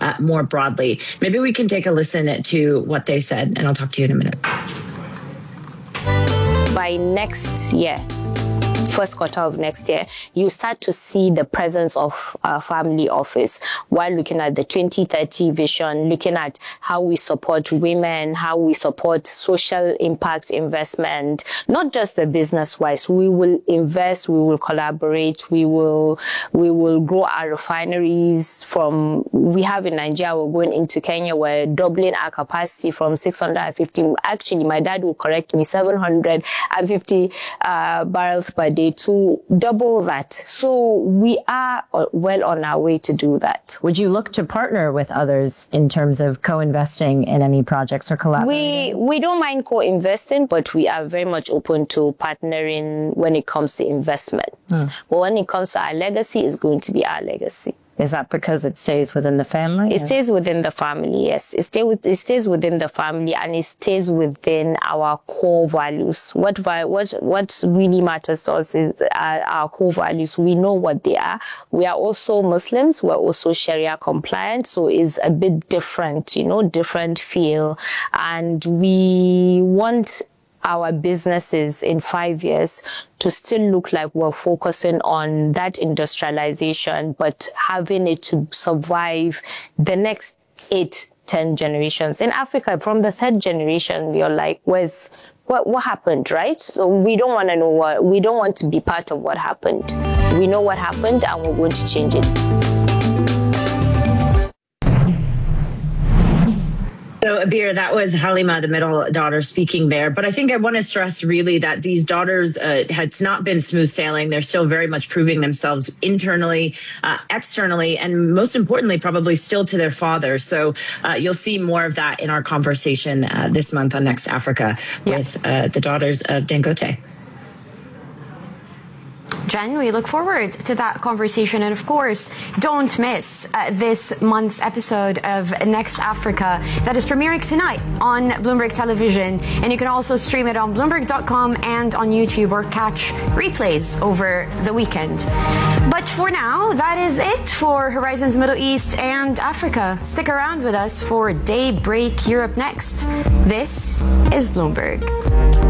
more broadly. Maybe we can take a listen to what they said, and I'll talk to you in a minute. By next year, first quarter of next year, you start to see the presence of our family office while looking at the 2030 vision, looking at how we support women, how we support social impact investment, not just the business-wise. We will invest, we will collaborate, we will grow our refineries from, we have in Nigeria, we're going into Kenya, we're doubling our capacity from 650, actually my dad will correct me, 750 barrels per day to double that. So we are well on our way to do that. Would you look to partner with others in terms of co-investing in any projects or collaborating? We don't mind co-investing, but we are very much open to partnering when it comes to investment. But when it comes to our legacy, it's going to be our legacy. Is that because it stays within the family? It stays within the family, yes. It stays within the family, and it stays within our core values. What really matters to us is our core values. We know what they are. We are also Muslims. We're also Sharia compliant, so it's a bit different, different feel. And we want our businesses in 5 years to still look like we're focusing on that industrialization, but having it to survive the next 8-10 generations. In Africa, from the 3rd generation, you're like, what happened, right? So we don't want to know we don't want to be part of what happened. We know what happened and we're going to change it. So, Abir, that was Halima, the middle daughter, speaking there. But I think I want to stress really that these daughters, it's not been smooth sailing. They're still very much proving themselves internally, externally, and most importantly, probably still to their father. So you'll see more of that in our conversation this month on Next Africa with the daughters of Dangote. Jen, we look forward to that conversation. And of course, don't miss this month's episode of Next Africa that is premiering tonight on Bloomberg Television. And you can also stream it on Bloomberg.com and on YouTube, or catch replays over the weekend. But for now, that is it for Horizons Middle East and Africa. Stick around with us for Daybreak Europe next. This is Bloomberg.